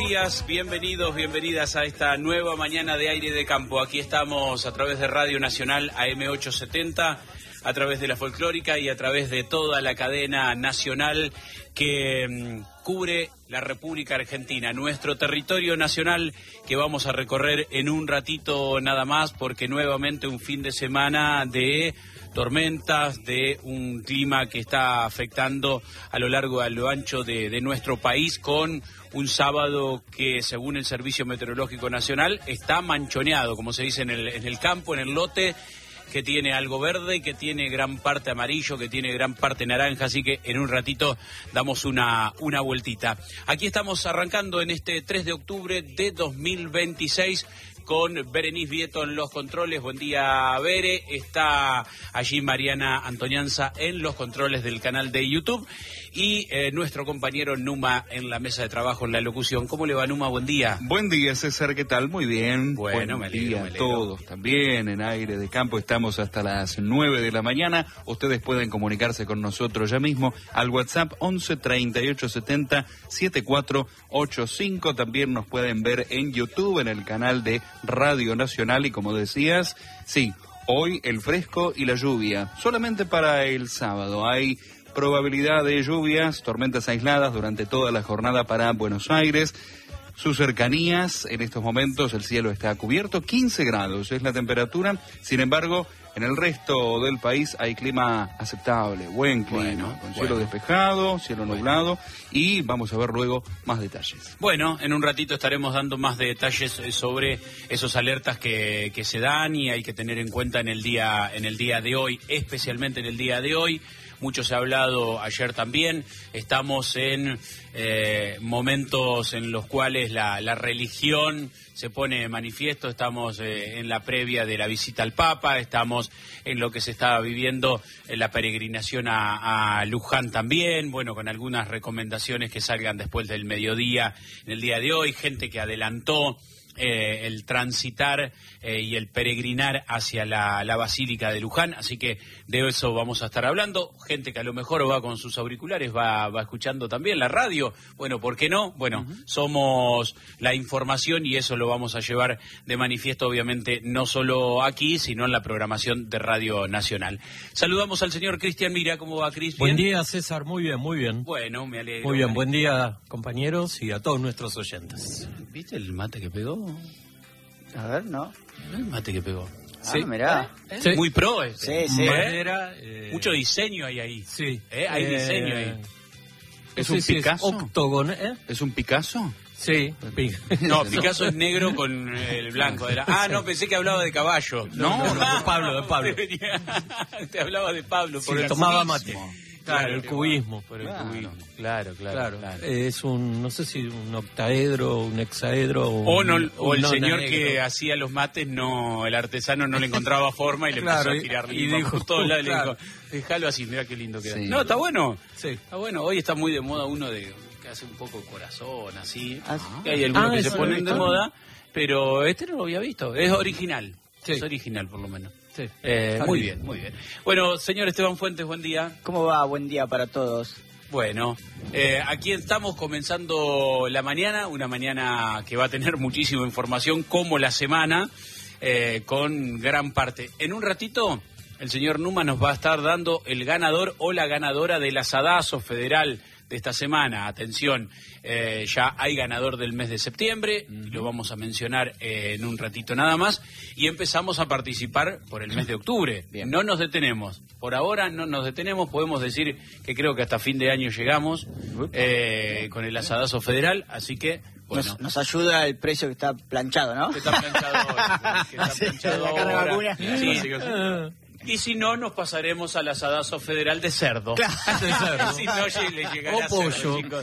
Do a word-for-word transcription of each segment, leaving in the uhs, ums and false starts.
días, bienvenidos, bienvenidas a esta nueva mañana de Aire de Campo. Aquí estamos a través de Radio Nacional A M ochocientos setenta, a través de la folclórica y a través de toda la cadena nacional que mmm, cubre la República Argentina, nuestro territorio nacional que vamos a recorrer en un ratito nada más, porque nuevamente un fin de semana de tormentas, de un clima que está afectando a lo largo y a lo ancho de, de nuestro país, con un sábado que, según el Servicio Meteorológico Nacional, está manchoneado, como se dice en el, en el campo, en el lote, que tiene algo verde, que tiene gran parte amarillo, que tiene gran parte naranja, así que en un ratito damos una, una vueltita. Aquí estamos arrancando en este tres de octubre de dos mil veintiséis, con Berenice Vieto en los controles. Buen día, Bere. Está allí Mariana Antonianza en los controles del canal de YouTube. Y eh, nuestro compañero Numa en la mesa de trabajo, en la locución. ¿Cómo le va, Numa? Buen día. Buen día, César. ¿Qué tal? Muy bien. Bueno, Buen me alegro, día me a alegro. todos también en Aire de Campo. Estamos hasta las nueve de la mañana. Ustedes pueden comunicarse con nosotros ya mismo al WhatsApp once treinta y ocho setenta setenta y cuatro ochenta y cinco. También nos pueden ver en YouTube, en el canal de Radio Nacional. Y como decías, sí, hoy el fresco y la lluvia. Solamente para el sábado hay probabilidad de lluvias, tormentas aisladas durante toda la jornada para Buenos Aires. Sus cercanías, en estos momentos el cielo está cubierto, quince grados es la temperatura. Sin embargo, en el resto del país hay clima aceptable, buen clima, Bueno, con bueno. cielo despejado, cielo nublado, y vamos a ver luego más detalles. Bueno, en un ratito estaremos dando más detalles sobre esos alertas que, que se dan y hay que tener en cuenta en el día, en el día de hoy, especialmente en el día de hoy. Mucho se ha hablado ayer también. Estamos en eh, momentos en los cuales la, la religión se pone de manifiesto. Estamos eh, en la previa de la visita al Papa, estamos en lo que se está viviendo en la peregrinación a, a Luján también, bueno, con algunas recomendaciones que salgan después del mediodía en el día de hoy, gente que adelantó Eh, el transitar eh, y el peregrinar hacia la, la Basílica de Luján, así que de eso vamos a estar hablando. Gente que a lo mejor va con sus auriculares, va, va escuchando también la radio, bueno, ¿por qué no? Bueno, uh-huh. Somos la información y eso lo vamos a llevar de manifiesto, obviamente, no solo aquí, sino en la programación de Radio Nacional. Saludamos al señor Cristian Mira. ¿Cómo va, Cristian? Buen día, César, muy bien, muy bien. Bueno, me alegro. Muy bien, me buen día, compañeros, y a todos nuestros oyentes. ¿Viste el mate que pegó? A ver, ¿no? El mate que pegó. Ah, sí, mirá. ¿Eh? Sí. Muy pro este. Sí, sí. Madera, eh, Mucho diseño hay ahí. Sí. ¿Eh? Hay Eh, diseño ahí. ¿Es sí, un sí, Picasso? octogon- ¿eh? ¿Es un Picasso? Sí. No, Picasso es negro con el blanco. De la... Ah, no, pensé que hablaba de caballo. No, no, de Pablo, de Pablo. Te, venía... Te hablaba de Pablo. Sí, Por el tomaba cubismo. mate. Claro, el cubismo. Por el Claro. cubismo. Claro, claro. Claro, claro. eh, es un, no sé si un octaedro, un hexaedro. O, un, no, o el un señor nona que negro. hacía los mates, no, el artesano no le encontraba forma y le Claro, empezó a tirar y- y lima dijo, por todos lados y claro. le dijo, déjalo así, mira qué lindo queda. Sí. No, está bueno. Sí. Está bueno, hoy está muy de moda uno de que hace un poco corazón, así. Ah, Que hay algunos Ah, que se eso lo he ponen de visto. moda, pero este no lo había visto. Es original. Sí. Es original, por lo menos. Sí. Eh, Está muy bien. bien, muy bien. Bueno, señor Esteban Fuentes, buen día. ¿Cómo va? Buen día para todos. Bueno, eh, aquí estamos comenzando la mañana, una mañana que va a tener muchísima información, como la semana, eh, con gran parte. En un ratito, el señor Numa nos va a estar dando el ganador o la ganadora del asadazo federal de esta semana. Atención, eh, ya hay ganador del mes de septiembre, uh-huh. Lo vamos a mencionar eh, en un ratito nada más, y empezamos a participar por el mes de octubre. Bien. No nos detenemos, por ahora no nos detenemos, podemos decir que creo que hasta fin de año llegamos eh, con el asadazo federal, así que bueno. Nos, nos ayuda el precio que está planchado, ¿no? Que está planchado ahora, que está Sí, planchado la carne ahora. vacuna. Sí. Y si no, nos pasaremos al asadazo federal de cerdo. De cerdo. Si no, le llegará O pollo. cerdo, chicos.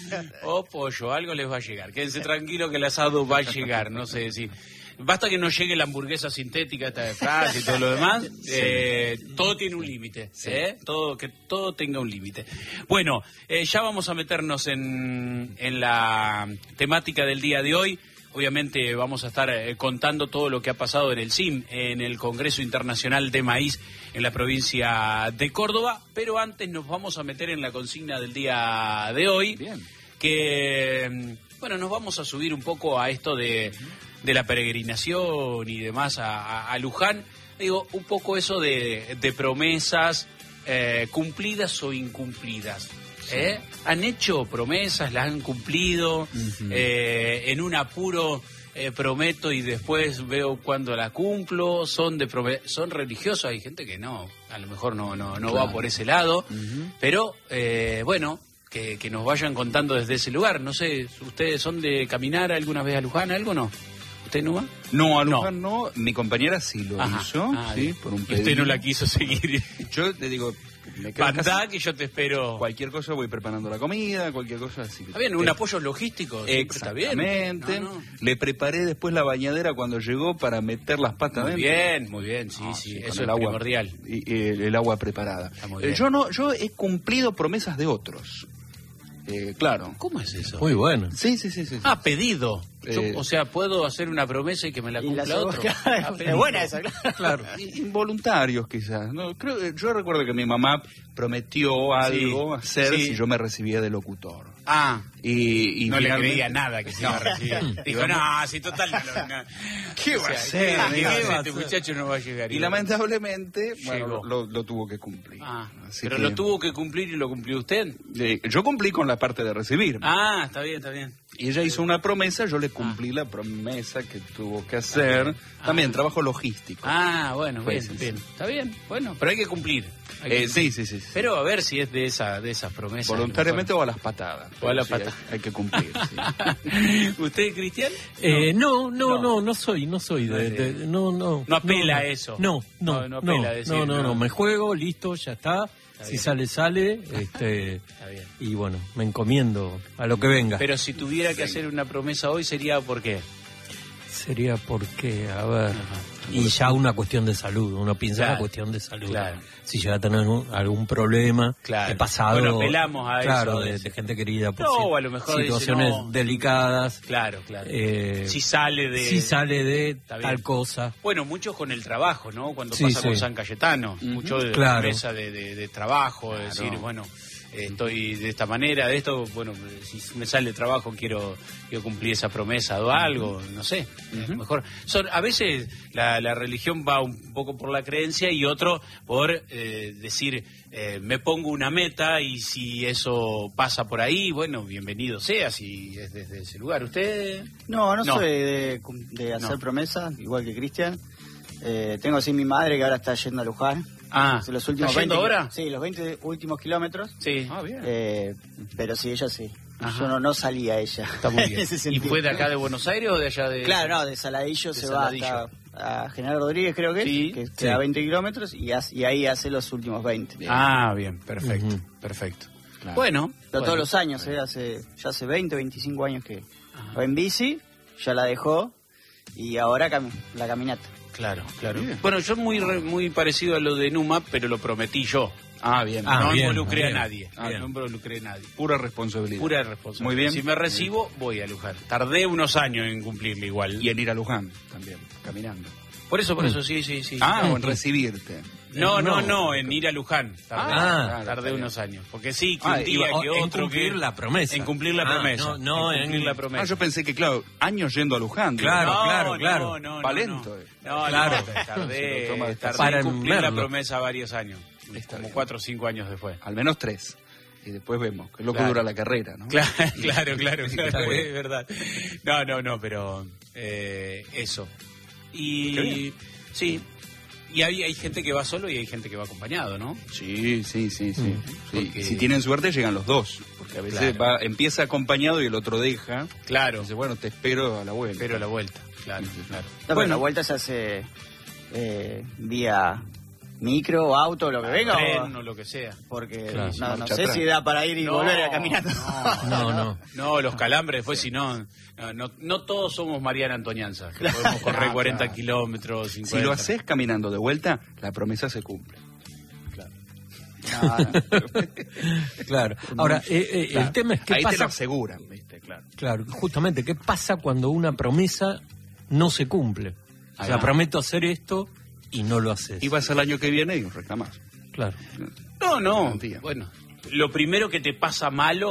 O pollo, algo les va a llegar. Quédense tranquilos que el asado va a llegar, no sé si... Basta que no llegue la hamburguesa sintética esta de Francia y todo lo demás, eh, todo tiene un límite, ¿eh? Todo, que todo tenga un límite. Bueno, eh, ya vamos a meternos en, en la temática del día de hoy. Obviamente vamos a estar eh, contando todo lo que ha pasado en el C I M, en el Congreso Internacional de Maíz en la provincia de Córdoba, pero antes nos vamos a meter en la consigna del día de hoy, Bien. que bueno, nos vamos a subir un poco a esto de, de la peregrinación y demás a, a, a Luján. Digo, un poco eso de, de promesas eh, cumplidas o incumplidas. ¿Eh? ¿Han hecho promesas? ¿Las han cumplido? Uh-huh. eh, en un apuro eh, prometo y después veo cuándo la cumplo. ¿Son de prome- son religiosos? Hay gente que no, a lo mejor no, no, no claro. va por ese lado. Uh-huh. Pero, eh, bueno, que, que nos vayan contando desde ese lugar. No sé, ¿ustedes son de caminar alguna vez a Luján? ¿Algo no? ¿Usted no va? No, a Luján no. no. Mi compañera sí lo Ajá. hizo. Ah, sí, por un pedido. Usted no la quiso seguir. Yo le digo... Mandá que yo te espero. Cualquier cosa voy preparando la comida, cualquier cosa así. Está bien, un eh, apoyo logístico. Exactamente. Está bien. No, no. Le preparé después la bañadera cuando llegó para meter las patas muy dentro. Bien, muy bien, sí, no, sí, sí. Eso es agua, primordial. Y, y el, el agua preparada. Eh, yo no, yo he cumplido promesas de otros. Eh, claro. ¿Cómo es eso? Muy bueno. Sí, sí, sí, sí. sí. Ah, pedido. Yo, eh, o sea, puedo hacer una promesa y que me la cumpla la otro. Ah, es buena esa, claro. claro. Involuntarios quizás. No, creo, yo recuerdo que mi mamá prometió algo sí, hacer sí. si yo me recibía de locutor. Ah. Y, y no finalmente... le creía nada que se iba a recibir. Dijo, no, si total no, no. ¿Qué va a hacer? ¿Qué va a hacer? Este muchacho no va a llegar. Y lamentablemente, bueno, lo, lo tuvo que cumplir. Ah, pero que... lo tuvo que cumplir y lo cumplió usted. Eh, yo cumplí con la parte de recibir. Ah, está bien, está bien. Y ella hizo una promesa, yo le cumplí ah. la promesa que tuvo que hacer. Ah. También, trabajo logístico. Ah, bueno, bien, pues, bien. Está bien, bueno, pero hay que cumplir. Hay que eh, cumplir. Sí, sí, sí. Pero a ver si es de esa de esas promesas. Voluntariamente o a las patadas. O a las sí, patadas. Hay, hay que cumplir, sí. ¿Usted, Cristian? Eh, no, no, no, no, no soy, no soy de, de, de no, no. No apela no, a eso. No, no, no, no, apela no, a decir, no, no, no, no, me juego, listo, ya está. Está si bien. sale, sale, este, Está bien. Y bueno, me encomiendo a lo que venga. Pero si tuviera que hacer una promesa hoy, ¿sería por qué? Sería porque, a ver, Ajá. y ya una cuestión de salud, uno piensa claro. en la cuestión de salud. Claro. Si llega a tener un, algún problema, claro. he pasado, bueno, apelamos a claro, eso. De, de gente querida por no, si, o a lo mejor situaciones dice, no. delicadas. Claro, claro. Eh, si sale de... Si sale de tal cosa. Bueno, muchos con el trabajo, ¿no? Cuando sí, pasa sí. con San Cayetano, uh-huh. mucho de claro. promesa de, de, de trabajo, de claro. decir, bueno... estoy de esta manera, de esto, bueno, si me sale trabajo quiero, quiero cumplir esa promesa o algo, no sé, uh-huh. mejor. Son, a veces la, la religión va un poco por la creencia y otro por eh, decir, eh, me pongo una meta y si eso pasa por ahí, bueno, bienvenido sea, si es desde ese lugar. ¿Usted? No, no, no. soy de, de hacer no. promesas, igual que Cristian. Eh, tengo así mi madre que ahora está yendo a Luján. Ah, los últimos ¿está yendo veinte, ahora? Sí, los veinte últimos kilómetros. Sí, ah, bien. Eh, pero sí, ella sí. Ajá. Yo no, no salía ella. Está muy bien. ¿Y fue de acá de Buenos Aires o de allá de...? Claro, no, de Saladillo de se Saladillo. va hasta a General Rodríguez, creo que sí, es, que sí. queda veinte kilómetros y, y ahí hace los últimos veinte. Bien. Ah, bien, perfecto, uh-huh. perfecto. Claro. Bueno. Pero bueno, todos los años, eh, hace, ya hace veinte, veinticinco años que va en bici, ya la dejó y ahora cam- la caminata. Claro, claro. Bien. Bueno, yo muy muy parecido a lo de Numa, pero lo prometí yo. Ah, bien. Ah, no bien, involucré bien. a nadie. Ah, no involucré a nadie. Pura responsabilidad. Pura responsabilidad. Muy bien. Si me recibo, bien. voy a Luján. Tardé unos años en cumplirlo igual. Y en ir a Luján también, caminando. Por eso, por eso, sí, sí, sí. Ah, o en recibirte. No, no, no, en ir a Luján. Tardé, ah, tardé unos años. Porque sí, que ah, un día iba, que en otro cumplir que... la promesa. En cumplir la ah, promesa. No, no en cumplir en... la promesa. Ah, yo pensé que, claro, años yendo a Luján. Claro, no, claro, no, claro. No, no, Palento. No, no, claro. no, tardé, tardé para en cumplir verlo. la promesa varios años. Está como bien. Cuatro o cinco años después. Al menos tres. Y después vemos, que es lo claro. que dura la carrera, ¿no? Claro, claro, claro, claro es verdad. No, no, no, pero eh, eso. Y sí, y hay, hay gente que va solo y hay gente que va acompañado, ¿no? Sí, sí, sí, sí. Mm. sí. Porque... Si tienen suerte llegan los dos, porque a veces claro. va, empieza acompañado y el otro deja. Claro. Dice, bueno, te espero a la vuelta. Espero a la vuelta, claro, sí, claro. No, bueno, la vuelta se hace eh, vía... micro o auto, lo que venga, tren, o... o lo que sea. Porque claro, no, no sé atrás. Si da para ir y no, volver a caminar. No, no, no. No, los calambres, después si no, no, no, no todos somos Mariana Antonianza, que claro, podemos correr claro, cuarenta claro. kilómetros, cincuenta. Si lo haces caminando de vuelta, la promesa se cumple. Claro. No, no. Claro. Ahora, eh, eh, claro. el tema es que ahí pasa... te lo aseguran, ¿viste? Claro. Claro, justamente, ¿qué pasa cuando una promesa no se cumple? O sea, prometo hacer esto... y no lo haces. Y vas al año que viene y reclamás. Claro. No, no. Bueno, lo primero que te pasa malo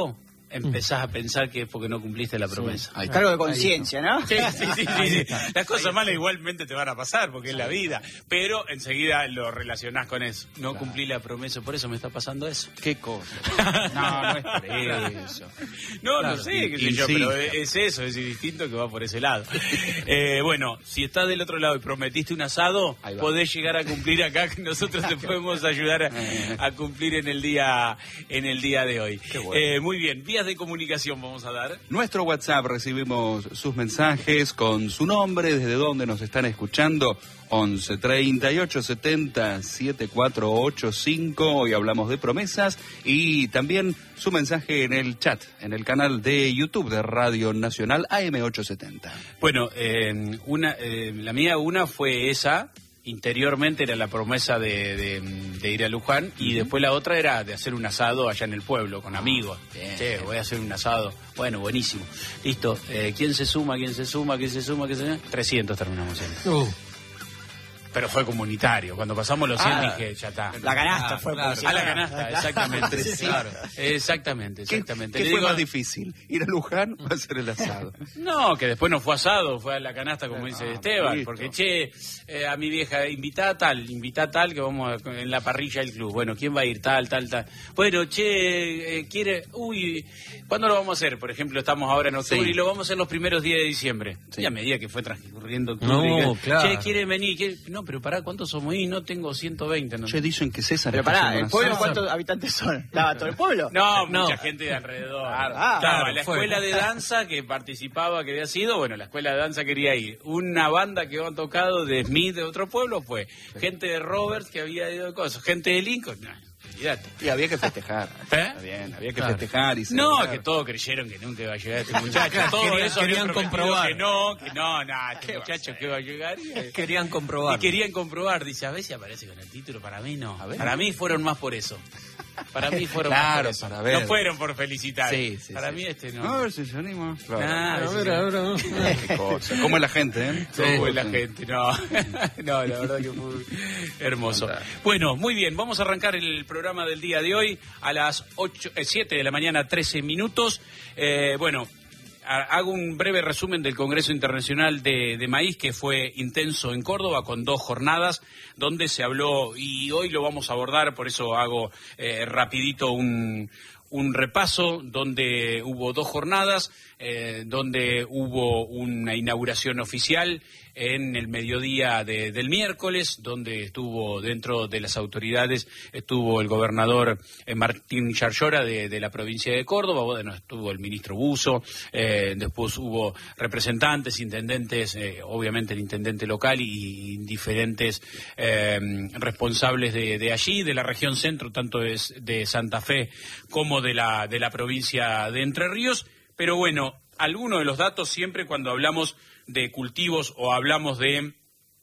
empezás a pensar que es porque no cumpliste la promesa. Sí. Cargo de conciencia, ¿no? Sí, sí, sí, sí, sí. Las cosas malas igualmente te van a pasar porque es la vida, pero enseguida lo relacionás con eso. No claro. cumplí la promesa, por eso me está pasando eso. ¿Qué cosa? No, no es por eso. No, claro. no sé, qué sé yo, pero es eso, es distinto que va por ese lado. Eh, bueno, si estás del otro lado y prometiste un asado, podés llegar a cumplir acá, que nosotros te podemos ayudar a, a cumplir en el día en el día de hoy. Bueno. Eh, muy bien, vías de comunicación vamos a dar. Nuestro WhatsApp, recibimos sus mensajes con su nombre, desde dónde nos están escuchando, once treinta y ocho setenta setenta y cuatro ochenta y cinco. Hoy hablamos de promesas y también su mensaje en el chat, en el canal de YouTube de Radio Nacional A M ochocientos setenta. Bueno, eh, una, eh, la mía una fue esa. Interiormente era la promesa de, de, de ir a Luján y uh-huh. después la otra era de hacer un asado allá en el pueblo con amigos. Bien. Che, voy a hacer un asado. Bueno, buenísimo. Listo. Eh, ¿Quién se suma? ¿Quién se suma? ¿Quién se suma? ¿Quién se suma? trescientos terminamos siendo. Uh. Pero fue comunitario. Cuando pasamos los cien ah, dije, ya está. La canasta ah, fue claro. A la canasta, exactamente. Sí, claro. Exactamente, exactamente. ¿Qué, qué fue digo, más difícil? ¿Ir a Luján o hacer el asado? No, que después no fue asado, fue a la canasta, como dice ah, Esteban. Listo. Porque, che, eh, a mi vieja, invita a tal, invita a tal, que vamos a, en la parrilla del club. Bueno, ¿quién va a ir? Tal, tal, tal. Bueno, che, eh, quiere... Uy, ¿cuándo lo vamos a hacer? Por ejemplo, estamos ahora en octubre sí. y lo vamos a hacer los primeros días de diciembre. Sí. Y a medida que fue transcurriendo octubre... No, que, claro. Che, ¿quiere venir? ¿Quiere? No, pero pará, ¿cuántos somos ahí? No tengo ciento veinte. No. Che, dicen que César... Pero pará, ¿el pueblo cuántos habitantes son? ¿Estaba todo el pueblo? No, no, mucha gente de alrededor. Claro, ah, claro, claro, la escuela fue. de danza que participaba, que había sido, bueno, la escuela de danza quería ir. Una banda que había tocado de Smith de otro pueblo fue. Gente de Roberts que había ido de cosas. Gente de Lincoln, no. Y había que festejar. ¿Eh? Está bien, había que claro. festejar y No, celebrar. Que todos creyeron que nunca iba a llegar este muchacho. Todo eso querían comprobar. Que no, que no, nada, este muchacho que iba a llegar. Y, querían comprobar. Y querían comprobar. Dice, a ver si aparece con el título. Para mí no. Para mí fueron más por eso. Para mí fueron claro, más por eso. Para ver. No fueron por felicitar. Sí, sí, para sí. mí este no. A ver si se anima. Claro. Nah, a ver, a ver, a ver. Qué cosa. ¿Cómo es la gente, eh? ¿Cómo es la gente? No. No, la verdad que fue hermoso. Bueno, muy bien. Vamos a arrancar el programa del día de hoy a las ocho, eh, siete de la mañana, trece minutos. Eh, bueno, hago un breve resumen del Congreso Internacional de, de Maíz, que fue intenso en Córdoba, con dos jornadas, donde se habló, y hoy lo vamos a abordar, por eso hago eh, rapidito un, un repaso, donde hubo dos jornadas, eh, donde hubo una inauguración oficial en el mediodía de, del miércoles, donde estuvo dentro de las autoridades, estuvo el gobernador eh, Martín Yarlora de, de la provincia de Córdoba, bueno, estuvo el ministro Buzo, eh, después hubo representantes, intendentes, eh, obviamente el intendente local y, y diferentes eh, responsables de, de allí, de la región centro, tanto de, de Santa Fe como de la, de la provincia de Entre Ríos. Pero bueno, algunos de los datos siempre cuando hablamos de cultivos o hablamos de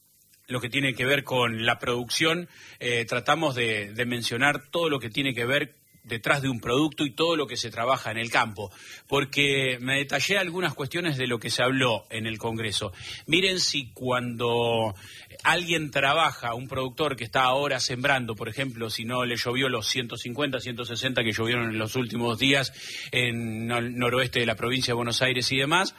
lo que tiene que ver con la producción, eh, tratamos de, de mencionar todo lo que tiene que ver detrás de un producto y todo lo que se trabaja en el campo, porque me detallé algunas cuestiones de lo que se habló en el Congreso. Miren si cuando alguien trabaja, un productor que está ahora sembrando, por ejemplo, si no le llovió los ciento cincuenta, ciento sesenta que llovieron en los últimos días en el noroeste de la provincia de Buenos Aires y demás,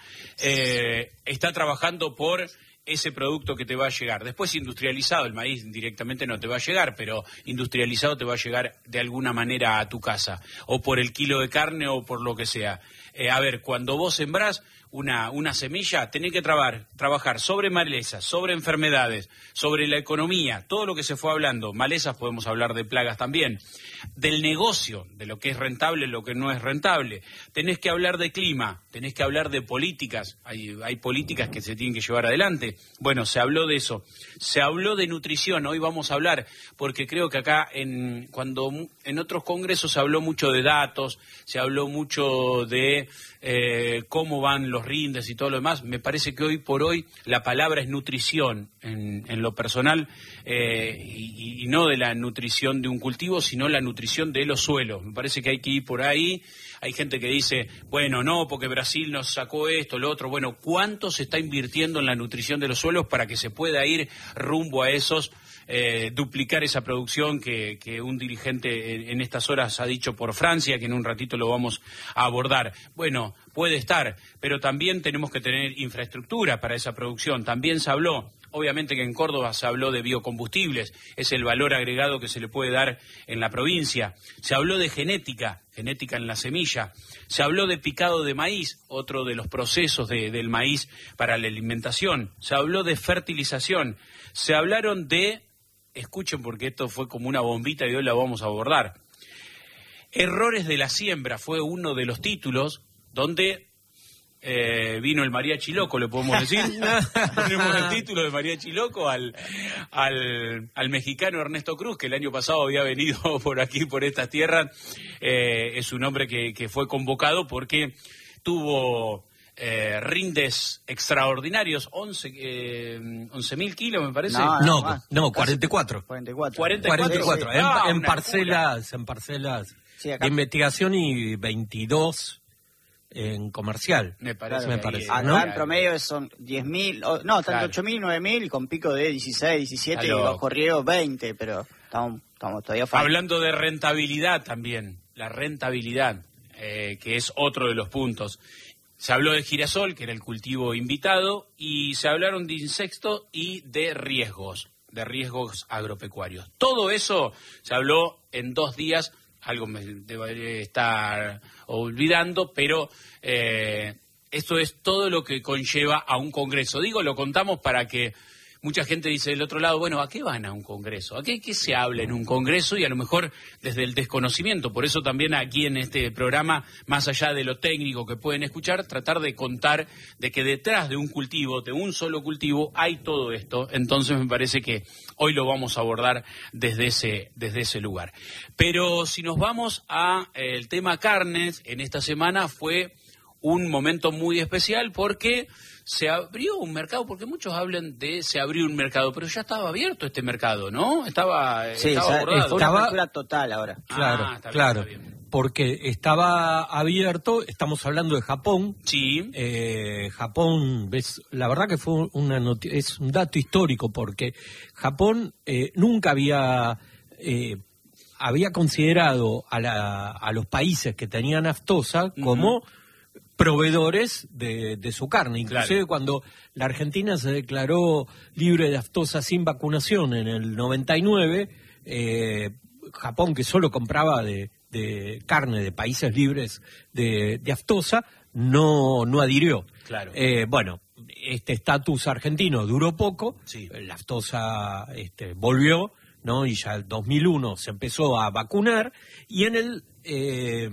eh, está trabajando por ese producto que te va a llegar. Después industrializado, el maíz directamente no te va a llegar, pero industrializado te va a llegar de alguna manera a tu casa, o por el kilo de carne o por lo que sea. Eh, a ver, cuando vos sembrás una, una semilla, tenés que trabar, trabajar sobre malezas, sobre enfermedades, sobre la economía, todo lo que se fue hablando. Malezas, podemos hablar de plagas también. Del negocio, de lo que es rentable, lo que no es rentable. Tenés que hablar de clima, tenés que hablar de políticas. Hay, hay políticas que se tienen que llevar adelante. Bueno, se habló de eso. Se habló de nutrición, hoy vamos a hablar, porque creo que acá, en cuando en otros congresos se habló mucho de datos, se habló mucho de eh, cómo van los los rindes y todo lo demás. Me parece que hoy por hoy la palabra es nutrición en, en lo personal, eh, y, y no de la nutrición de un cultivo, sino la nutrición de los suelos. Me parece que hay que ir por ahí. Hay gente que dice, bueno, no, porque Brasil nos sacó esto, lo otro. Bueno, ¿cuánto se está invirtiendo en la nutrición de los suelos para que se pueda ir rumbo a esos, eh, duplicar esa producción que, que un dirigente en, en estas horas ha dicho por Francia, que en un ratito lo vamos a abordar? Bueno, puede estar, pero también tenemos que tener infraestructura para esa producción. También se habló, obviamente que en Córdoba se habló de biocombustibles, es el valor agregado que se le puede dar en la provincia. Se habló de genética, genética en la semilla. Se habló de picado de maíz, otro de los procesos de, del maíz para la alimentación. Se habló de fertilización. Se hablaron de, escuchen porque esto fue como una bombita y hoy la vamos a abordar. Errores de la siembra fue uno de los títulos donde eh, vino el mariachi loco, le podemos decir. Ponemos el título de mariachi loco al, al, al mexicano Ernesto Cruz, que el año pasado había venido por aquí, por estas tierras. Eh, es un hombre que, que fue convocado porque tuvo eh, rindes extraordinarios, once mil kilos me parece. No, no, no, no cuarenta y cuatro. cuarenta y cuatro. cuarenta y cuatro. cuarenta y cuatro. En, Ah, en una parcelas, en parcelas Sí, acá- de investigación y veintidós en comercial. Me parece. me que parece, ahí, Acá ¿no? en promedio son diez mil, no, tanto Claro. ocho mil, nueve mil, con pico de dieciséis, diecisiete, y Está loco. bajo riego veinte, pero estamos, estamos todavía falta. Hablando de rentabilidad también, la rentabilidad, eh, que es otro de los puntos. Se habló de girasol, que era el cultivo invitado, y se hablaron de insectos y de riesgos, de riesgos agropecuarios. Todo eso se habló en dos días, algo me debería estar olvidando, pero eh, esto es todo lo que conlleva a un congreso. Digo, lo contamos para que mucha gente dice del otro lado, bueno, ¿a qué van a un congreso? ¿A qué, qué se habla en un congreso? Y a lo mejor desde el desconocimiento. Por eso también aquí en este programa, más allá de lo técnico que pueden escuchar, tratar de contar de que detrás de un cultivo, de un solo cultivo, hay todo esto. Entonces me parece que hoy lo vamos a abordar desde ese, desde ese lugar. Pero si nos vamos a eh, el tema carnes, en esta semana fue un momento muy especial porque se abrió un mercado, porque muchos hablan de se abrió un mercado, pero ya estaba abierto este mercado, ¿no? Estaba, Sí, estaba o sea, abordado. fue una Estaba- apertura total ahora. Claro, Ah, está bien, claro. está bien. Porque estaba abierto, estamos hablando de Japón. Sí, Eh, Japón, ves, la verdad que fue una noti- es un dato histórico porque Japón eh, nunca había eh, había considerado a, la, a los países que tenían aftosa como proveedores de, de su carne. Inclusive Claro. cuando la Argentina se declaró libre de aftosa sin vacunación en el noventa y nueve, eh, Japón, que solo compraba de, de carne de países libres de, de aftosa, no, no adhirió. Claro. Eh, bueno, este estatus argentino duró poco, Sí. la aftosa este, volvió, ¿no? Y ya el dos mil uno se empezó a vacunar, y en el... eh,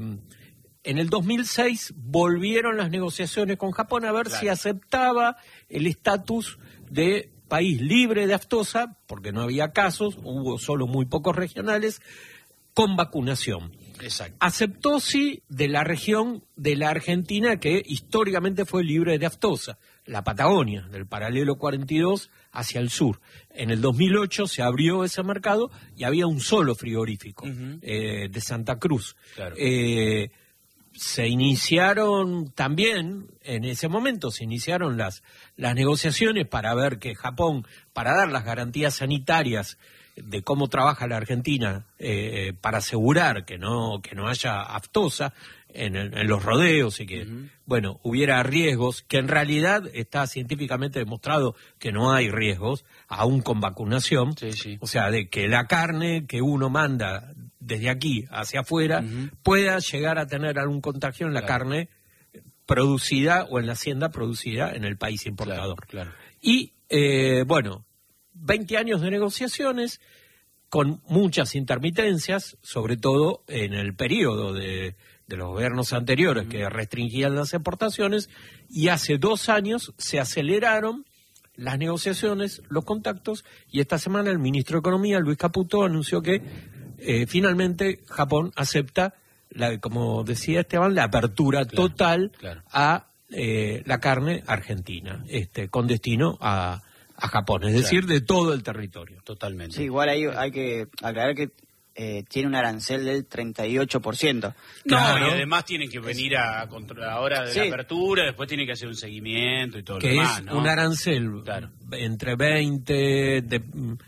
En el dos mil seis volvieron las negociaciones con Japón a ver Claro. si aceptaba el estatus de país libre de aftosa, porque no había casos, hubo solo muy pocos regionales, con vacunación. exacto. Aceptó sí de la región de la Argentina que históricamente fue libre de aftosa, la Patagonia, del paralelo cuarenta y dos hacia el sur. En el dos mil ocho se abrió ese mercado y había un solo frigorífico, Ujú. eh, de Santa Cruz. Claro. Eh, se iniciaron también, en ese momento, se iniciaron las, las negociaciones para ver que Japón, para dar las garantías sanitarias de cómo trabaja la Argentina, eh, para asegurar que no, que no haya aftosa en, el- en los rodeos y que, Ujú. bueno, hubiera riesgos, que en realidad está científicamente demostrado que no hay riesgos, aún con vacunación. Sí, sí. O sea, de que la carne que uno manda desde aquí hacia afuera Ujú. pueda llegar a tener algún contagio en la Claro. carne producida o en la hacienda producida en el país importador. Claro, claro. Y, eh, bueno, veinte años de negociaciones con muchas intermitencias, sobre todo en el periodo de, de los gobiernos anteriores que restringían las exportaciones, y hace dos años se aceleraron las negociaciones, los contactos, y esta semana el ministro de Economía, Luis Caputo, anunció que eh, finalmente Japón acepta, la, como decía Esteban, la apertura Claro, total claro. a eh, la carne argentina, este, con destino a, a Japón, es decir, claro, de todo el territorio. Totalmente. Sí, igual ahí hay que aclarar que eh, tiene un arancel del treinta y ocho por ciento. No, claro, y además tienen que venir a controlar ahora de sí, la apertura, después tienen que hacer un seguimiento y todo que lo demás, es ¿no? Un arancel, claro, entre veinte, de,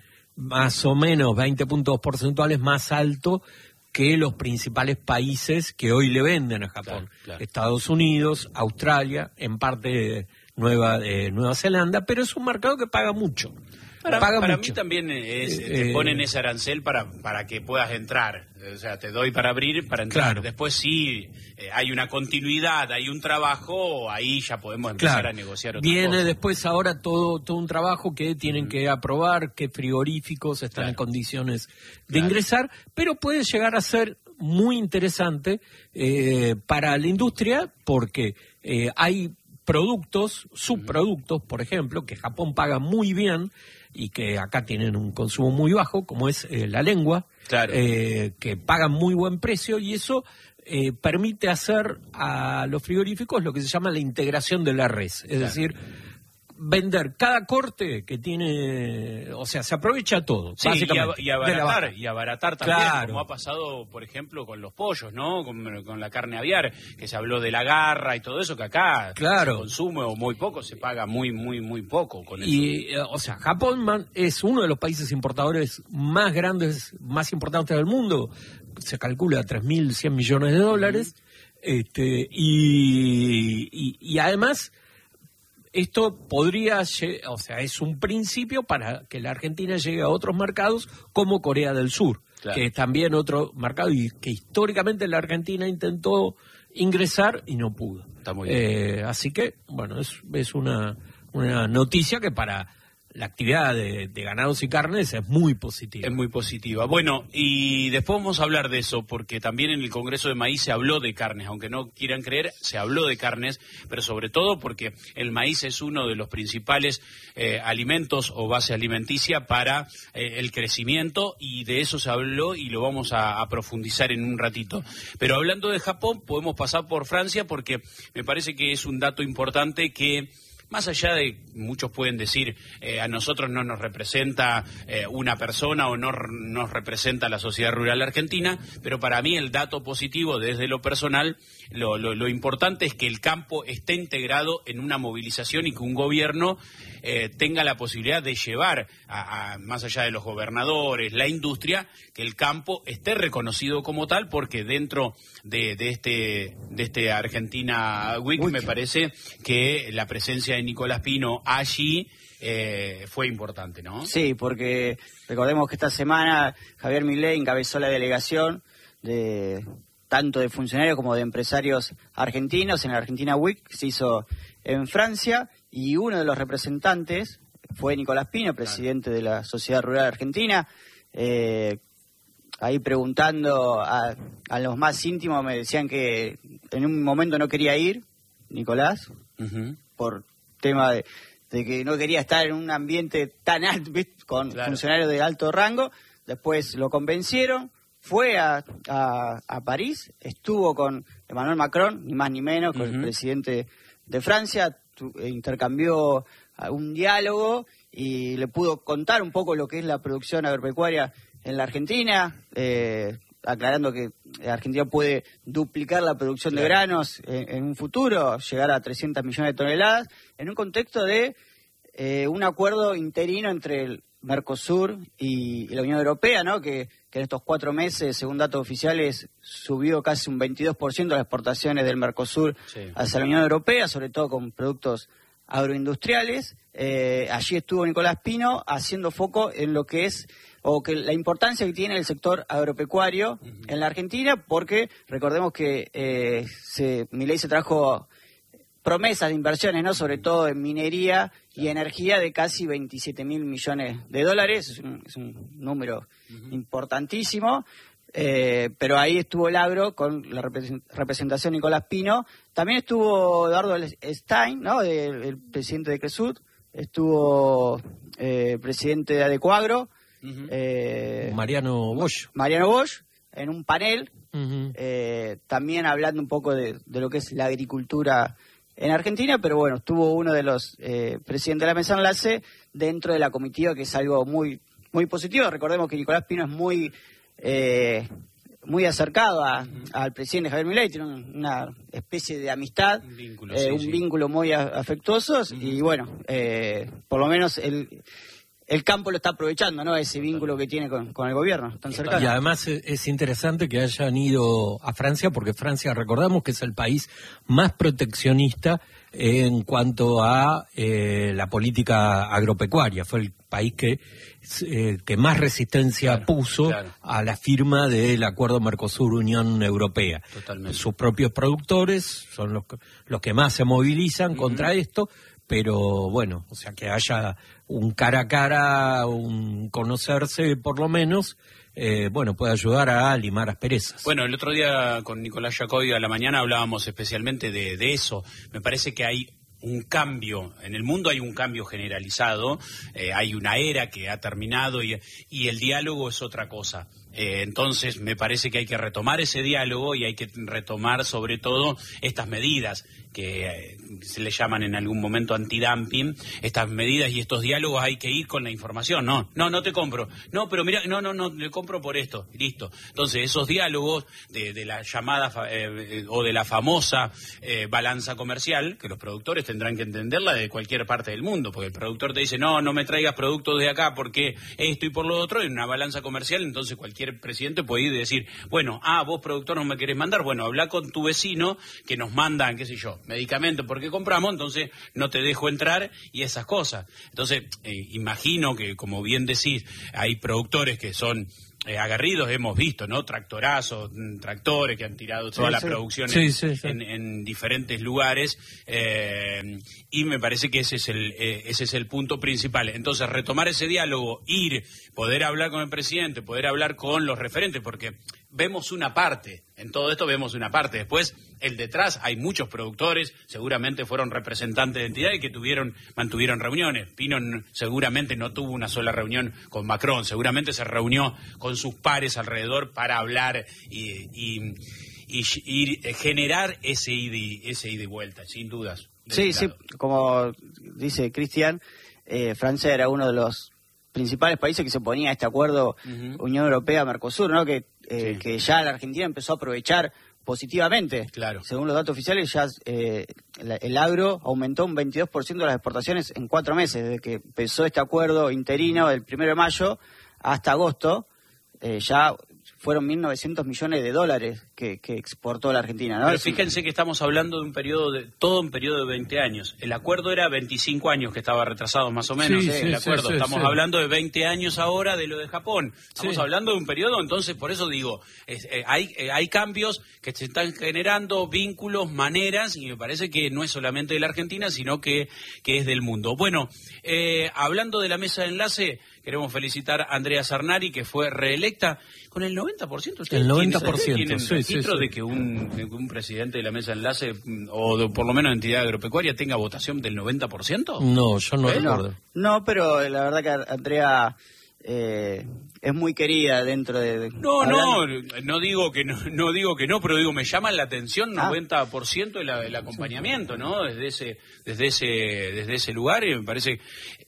más o menos veinte puntos porcentuales más alto que los principales países que hoy le venden a Japón. Claro, claro. Estados Unidos, Australia, en parte Nueva, eh, Nueva Zelanda, pero es un mercado que paga mucho. Para, paga para mucho. mí también es, eh, te ponen ese arancel para, para que puedas entrar. O sea, te doy para abrir, para entrar. Claro. Después sí, eh, hay una continuidad, hay un trabajo, ahí ya podemos empezar claro, a negociar otra Viene cosa. Después ahora todo, todo un trabajo que tienen uh-huh. que aprobar, qué frigoríficos están claro. en condiciones de claro. ingresar, pero puede llegar a ser muy interesante eh, para la industria porque eh, hay productos, subproductos, por ejemplo, que Japón paga muy bien y que acá tienen un consumo muy bajo, como es eh, la lengua, claro. eh, que pagan muy buen precio y eso eh, permite hacer a los frigoríficos lo que se llama la integración de la res, es claro. decir, vender cada corte que tiene, o sea, se aprovecha todo. Sí, básicamente, y, a, y abaratar, y abaratar también, claro. como ha pasado, por ejemplo, con los pollos, ¿no? Con, con la carne aviar, que se habló de la garra y todo eso, que acá claro. se consume o muy poco, se paga muy, muy, muy poco con eso. Y, o sea, Japón man, es uno de los países importadores más grandes, más importantes del mundo, se calcula tres mil cien millones de dólares, uh-huh. este, y, y, y además... Esto podría, o sea, es un principio para que la Argentina llegue a otros mercados como Corea del Sur, claro. que es también otro mercado y que históricamente la Argentina intentó ingresar y no pudo. Está muy bien. Eh, así que, bueno, es, es una, una noticia que para la actividad de, de ganados y carnes es muy positiva. Es muy positiva. Bueno, y después vamos a hablar de eso, porque también en el Congreso de Maíz se habló de carnes, aunque no quieran creer, se habló de carnes, pero sobre todo porque el maíz es uno de los principales eh, alimentos o base alimenticia para eh, el crecimiento, y de eso se habló y lo vamos a, a profundizar en un ratito. Pero hablando de Japón, podemos pasar por Francia, porque me parece que es un dato importante que... Más allá de, muchos pueden decir, eh, a nosotros no nos representa eh, una persona o no nos representa la sociedad rural argentina, pero para mí el dato positivo desde lo personal, lo, lo, lo importante es que el campo esté integrado en una movilización y que un gobierno eh, tenga la posibilidad de llevar, a, a, más allá de los gobernadores, la industria, que el campo esté reconocido como tal, porque dentro de, de este de este Argentina Week Uy. me parece que la presencia de Nicolás Pino allí eh, fue importante, ¿no? Sí, porque recordemos que esta semana Javier Milei encabezó la delegación de tanto de funcionarios como de empresarios argentinos en la Argentina Week, que se hizo en Francia, y uno de los representantes fue Nicolás Pino, presidente claro. de la Sociedad Rural Argentina. Eh, ahí preguntando a, a los más íntimos me decían que en un momento no quería ir, Nicolás, uh-huh. por tema de, de que no quería estar en un ambiente tan alto, ¿viste? Con claro. funcionarios de alto rango. Después lo convencieron, fue a, a, a París, estuvo con Emmanuel Macron, ni más ni menos, con uh-huh. el presidente de Francia, tu, intercambió un diálogo y le pudo contar un poco lo que es la producción agropecuaria en la Argentina, eh, aclarando que Argentina puede duplicar la producción claro. de granos en, en un futuro, llegar a trescientos millones de toneladas, en un contexto de eh, un acuerdo interino entre el Mercosur y, y la Unión Europea, ¿no? Que, que en estos cuatro meses, según datos oficiales, subió casi un veintidós por ciento las exportaciones del Mercosur sí. hacia la Unión Europea, sobre todo con productos agroindustriales. Eh, allí estuvo Nicolás Pino haciendo foco en lo que es o que la importancia que tiene el sector agropecuario uh-huh. en la Argentina, porque recordemos que eh, se, Milei se trajo promesas de inversiones, no, sobre todo en minería y energía, de casi veintisiete mil millones de dólares, es un, es un número uh-huh. importantísimo, eh, pero ahí estuvo el agro con la representación de Nicolás Pino, también estuvo Eduardo Stein, ¿no? el, el presidente de Cresud, estuvo el eh, presidente de Adecoagro, Uh-huh. Eh, Mariano Bosch. Mariano Bosch, en un panel, uh-huh. eh, también hablando un poco de, de lo que es la agricultura en Argentina, pero bueno, estuvo uno de los eh, presidentes de la mesa de enlace dentro de la comitiva, que es algo muy muy positivo. Recordemos que Nicolás Pino es muy eh, muy acercado a, uh-huh. al presidente Javier Milei, tiene una especie de amistad, un vínculo, eh, sí, un sí. vínculo muy afectuoso, uh-huh. y bueno, eh, por lo menos el, el campo lo está aprovechando, ¿no? Ese vínculo que tiene con, con el gobierno tan cercano. Y además es interesante que hayan ido a Francia, porque Francia, recordamos que es el país más proteccionista en cuanto a eh, la política agropecuaria. Fue el país que eh, que más resistencia claro, puso claro. a la firma del acuerdo Mercosur-Unión Europea. Totalmente. Sus propios productores son los, los que más se movilizan uh-huh. contra esto, pero bueno, o sea, que haya un cara a cara, un conocerse por lo menos, eh, bueno, puede ayudar a limar asperezas. Bueno, el otro día con Nicolás Jacobi a la mañana hablábamos especialmente de, de eso. Me parece que hay un cambio, en el mundo hay un cambio generalizado, eh, hay una era que ha terminado y, y el diálogo es otra cosa. Eh, entonces me parece que hay que retomar ese diálogo y hay que retomar sobre todo estas medidas que eh, se le llaman en algún momento antidumping, estas medidas y estos diálogos hay que ir con la información, no, no, no te compro, no, pero mira, no, no, no, le compro por esto, listo. Entonces esos diálogos de, de la llamada eh, o de la famosa eh, balanza comercial, que los productores tendrán que entenderla de cualquier parte del mundo, porque el productor te dice, no, no me traigas productos de acá porque esto y por lo otro, en una balanza comercial, entonces cualquier presidente puede ir y decir, bueno, ah, vos productor no me querés mandar, bueno, habla con tu vecino que nos mandan, qué sé yo, medicamentos porque compramos, entonces no te dejo entrar y esas cosas. Entonces, eh, imagino que, como bien decís, hay productores que son eh, aguerridos, hemos visto, ¿no? Tractorazos, tractores que han tirado toda sí, la sí. producción sí, en, sí, sí. En, en diferentes lugares, eh, y me parece que ese es el eh, ese es el punto principal. Entonces, retomar ese diálogo, ir, poder hablar con el presidente, poder hablar con los referentes, porque vemos una parte, en todo esto vemos una parte, después el detrás hay muchos productores, seguramente fueron representantes de entidades que tuvieron, mantuvieron reuniones. Pino seguramente no tuvo una sola reunión con Macron, seguramente se reunió con sus pares alrededor para hablar y, y, y, y generar ese ida y, ese ida y vuelta, sin dudas. Sí, sí, como dice Cristian, eh, Francia era uno de los principales países que se oponía a este acuerdo uh-huh. Unión Europea-Mercosur, ¿no? Que, eh, sí. que ya la Argentina empezó a aprovechar positivamente. Claro. Según los datos oficiales, ya eh, la, el agro aumentó un veintidós por ciento de las exportaciones en cuatro meses, desde que empezó este acuerdo interino del primero de mayo hasta agosto, eh, ya fueron mil novecientos millones de dólares que, que exportó la Argentina, ¿no? Pero fíjense que estamos hablando de un periodo, de todo un periodo de veinte años. El acuerdo era veinticinco años que estaba retrasado más o menos, sí, ¿eh? sí, el acuerdo. Sí, sí, estamos sí. hablando de veinte años ahora de lo de Japón. Estamos sí. hablando de un periodo, entonces por eso digo, es, eh, hay, eh, hay cambios que se están generando, vínculos, maneras, y me parece que no es solamente de la Argentina, sino que, que es del mundo. Bueno, eh, hablando de la mesa de enlace, queremos felicitar a Andrea Sarnari, que fue reelecta con el noventa por ciento. El noventa por ciento, ¿Tienen sí, registro sí, sí. de que un, de que un presidente de la mesa de enlace, o de, por lo menos entidad agropecuaria, tenga votación del noventa por ciento? No, yo no ¿Eh? recuerdo. No, no, pero la verdad que Andrea eh, es muy querida dentro de... No, hablando... no, no digo que no, no digo que no, pero digo, me llama la atención ah. noventa por ciento el, el acompañamiento, ¿no? Desde ese, desde ese, desde ese lugar, y me parece...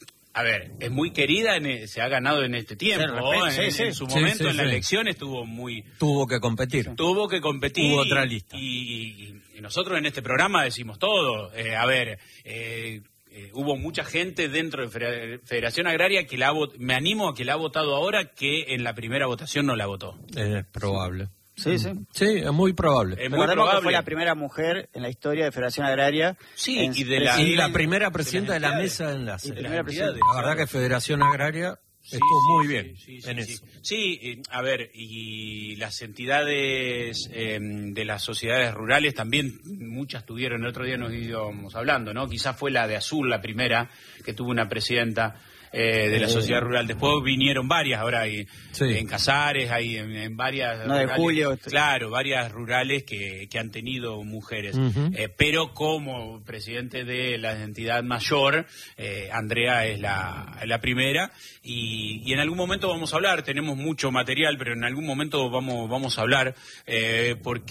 A ver, es muy querida, en, se ha ganado en este tiempo, en, sí, sí. en su momento sí, sí, en la sí. elección estuvo muy... Tuvo que competir. Tuvo que competir. Hubo otra lista. Y, y, y nosotros en este programa decimos todo. Eh, a ver, eh, eh, hubo mucha gente dentro de Federación Agraria que la ha, me animo a que la ha votado ahora, que en la primera votación no la votó. Es probable. Sí, sí. Sí, es muy probable. Es muy probable. Que fue la primera mujer en la historia de Federación Agraria. Sí, en, y, de la, y la primera presidenta de, de la mesa de enlace. De la, la verdad que Federación Agraria sí, estuvo sí, muy bien sí, sí, en sí, eso. Sí, sí, a ver, y las entidades eh, de las sociedades rurales también, muchas tuvieron, el otro día nos íbamos hablando, ¿no? Quizás fue la de Azul la primera, que tuvo una presidenta Eh, de la sociedad rural. Después vinieron varias, ahora hay sí. en Casares, hay en, en varias no, rurales, de Julio. Claro, varias rurales que, que han tenido mujeres. Uh-huh. Eh, pero como presidente de la entidad mayor, eh, Andrea es la, la primera, y, y en algún momento vamos a hablar, tenemos mucho material, pero en algún momento vamos, vamos a hablar, eh, porque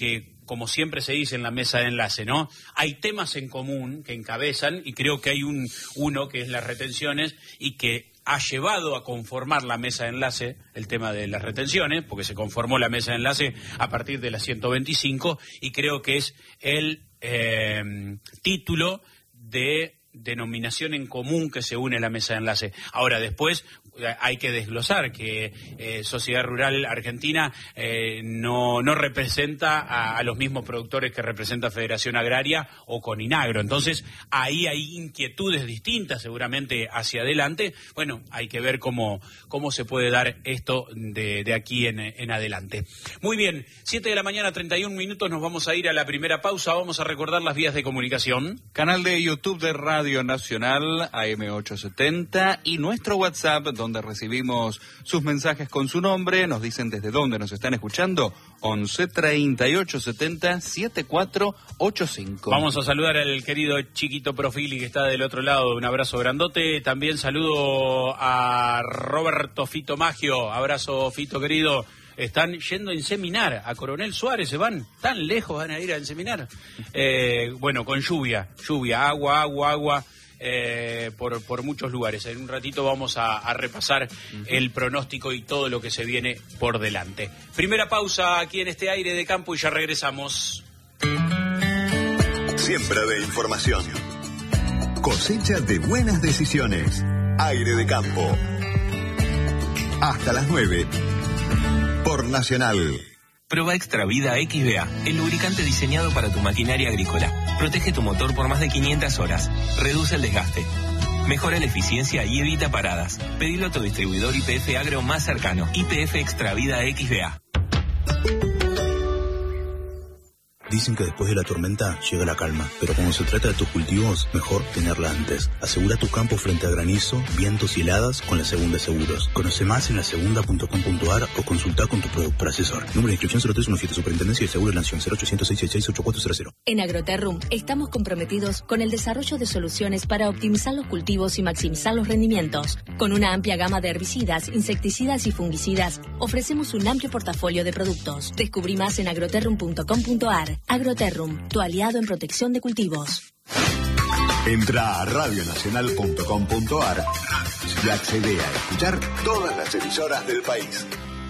como siempre se dice en la mesa de enlace, ¿no? Hay temas en común que encabezan y creo que hay un uno que es las retenciones y que ha llevado a conformar la mesa de enlace el tema de las retenciones, porque se conformó la mesa de enlace a partir de la ciento veinticinco y creo que es el eh, título de denominación en común que se une a la mesa de enlace. Ahora, después hay que desglosar que eh, Sociedad Rural Argentina eh, no, no representa a, a los mismos productores que representa Federación Agraria o Coninagro. Entonces, ahí hay inquietudes distintas seguramente hacia adelante. Bueno, hay que ver cómo, cómo se puede dar esto de, de aquí en, en adelante. Muy bien, siete de la mañana, treinta y un minutos, nos vamos a ir a la primera pausa. Vamos a recordar las vías de comunicación. Canal de YouTube de Radio Nacional, A M ochocientos setenta, y nuestro WhatsApp, donde donde recibimos sus mensajes con su nombre, nos dicen desde dónde nos están escuchando, once treinta y ocho setenta setenta y cuatro ochenta y cinco. Vamos a saludar al querido Chiquito Profili que está del otro lado, un abrazo grandote. También saludo a Roberto Fito Maggio, abrazo Fito querido. Están yendo a inseminar a Coronel Suárez, se van tan lejos, van a ir a inseminar. Eh, bueno, con lluvia, lluvia, agua, agua, agua. Eh, por, por muchos lugares. En un ratito vamos a, a repasar uh-huh. el pronóstico y todo lo que se viene por delante. Primera pausa aquí en este aire de campo y ya regresamos. Siembra de información. Cosecha de buenas decisiones. Aire de campo. Hasta las nueve. Por Nacional. Prueba Extra Vida X B A, el lubricante diseñado para tu maquinaria agrícola. Protege tu motor por más de quinientas horas. Reduce el desgaste. Mejora la eficiencia y evita paradas. Pedilo a tu distribuidor Y P F Agro más cercano. Y P F Extra Vida X B A. Dicen que después de la tormenta llega la calma, pero cuando se trata de tus cultivos, mejor tenerla antes. Asegura tu campo frente a granizo, vientos y heladas con la Segunda Seguros. Conoce más en la segunda punto com punto a r o consulta con tu productor asesor. Número de inscripción cero tres uno siete, Superintendencia de Seguro de la Nación, cero ochocientos seis seis seis ocho cuatro cero cero. En Agroterrum estamos comprometidos con el desarrollo de soluciones para optimizar los cultivos y maximizar los rendimientos. Con una amplia gama de herbicidas, insecticidas y fungicidas, ofrecemos un amplio portafolio de productos. Descubrí más en agroterrum punto com punto a r. Agroterrum, tu aliado en protección de cultivos. Entra a radio nacional punto com punto a r y accede a escuchar todas las emisoras del país.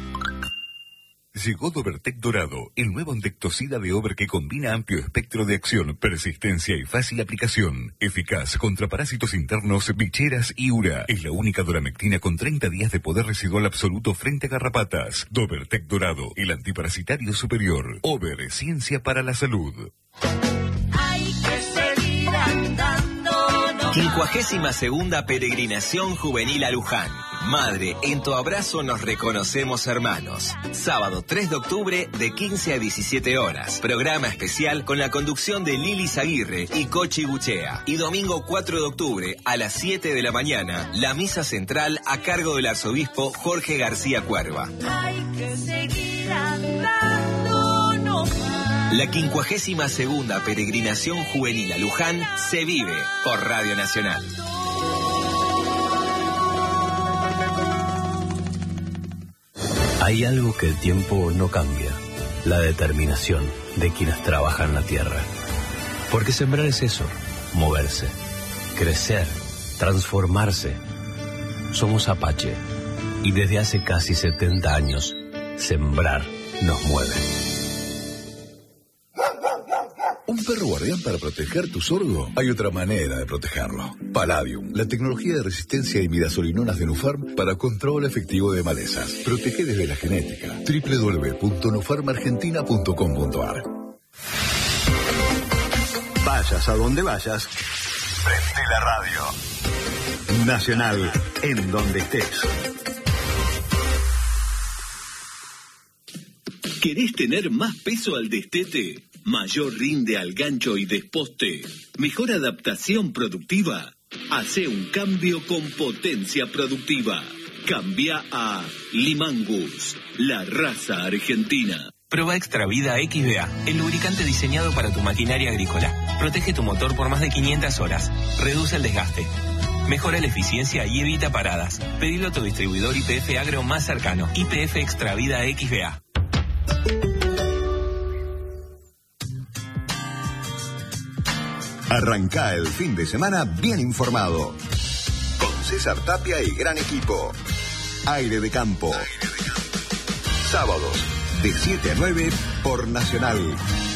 Llegó Dobertec Dorado, el nuevo insecticida de Ober que combina amplio espectro de acción, persistencia y fácil aplicación. Eficaz contra parásitos internos, bicheras y ura. Es la única doramectina con treinta días de poder residual absoluto frente a garrapatas. Dobertec Dorado, el antiparasitario superior. Ober, ciencia para la salud. Hay que seguir andando. quincuagésima segunda Peregrinación Juvenil a Luján. Madre, en tu abrazo nos reconocemos hermanos. Sábado tres de octubre de quince a diecisiete horas. Programa especial con la conducción de Lili Aguirre y Cochi Buchea. Y domingo cuatro de octubre a las siete de la mañana, la misa central a cargo del arzobispo Jorge García Cuerva. Hay que seguir andando nomás. La quincuagésima segunda Peregrinación Juvenil a Luján se vive por Radio Nacional. Hay algo que el tiempo no cambia, la determinación de quienes trabajan la tierra. Porque sembrar es eso, moverse, crecer, transformarse. Somos Apache y desde hace casi setenta años, sembrar nos mueve. ¿Un perro guardián para proteger tu sorgo? Hay otra manera de protegerlo. Palladium, la tecnología de resistencia a imidazolinonas de Nufarm para control efectivo de malezas. Protege desde la genética. doble u doble u doble u punto nufarm argentina punto com punto a r. Vayas a donde vayas, prende la radio. Nacional, en donde estés. ¿Querés tener más peso al destete? ¿Mayor rinde al gancho y desposte? ¿Mejor adaptación productiva? Hace un cambio con potencia productiva. Cambia a Limangus, la raza argentina. Prueba Extra Vida X B A, el lubricante diseñado para tu maquinaria agrícola. Protege tu motor por más de quinientas horas. Reduce el desgaste. Mejora la eficiencia y evita paradas. Pedilo a tu distribuidor Y P F Agro más cercano. Y P F Extra Vida X B A. Arrancá el fin de semana bien informado. Con César Tapia y gran equipo. Aire de Campo. Sábados de siete a nueve por Nacional.